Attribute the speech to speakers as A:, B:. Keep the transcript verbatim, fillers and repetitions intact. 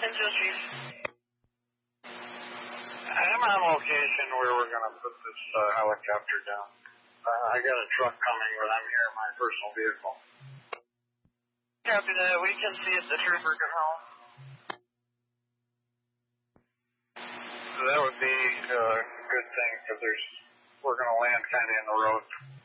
A: Angel Chief.
B: I'm on location where we're going to put this uh, helicopter down. Uh, I got a truck coming, but I'm here in my personal vehicle.
A: Copy that. We can see if the trooper can help.
B: So that would be a good thing, because there's we're going to land kind of in the road.